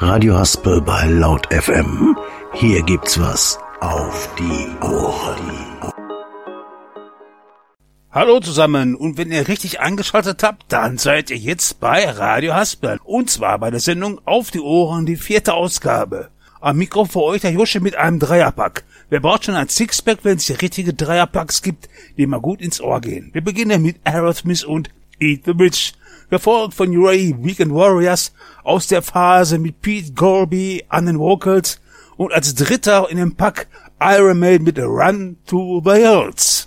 Radio Haspel bei Laut FM. Hier gibt's was auf die Ohren. Hallo zusammen, und wenn ihr richtig eingeschaltet habt, dann seid ihr jetzt bei Radio Haspel. Und zwar bei der Sendung Auf die Ohren, die 4. Ausgabe. Am Mikro für euch der Josche mit einem Dreierpack. Wer braucht schon ein Sixpack, wenn es hier richtige Dreierpacks gibt, die mal gut ins Ohr gehen? Wir beginnen mit Aerosmith und Eat the Witch, gefolgt von Ray Weekend Warriors aus der Phase mit Pete Gorby an den Vocals und als dritter in dem Pack Iron Maiden mit Run to the Hills.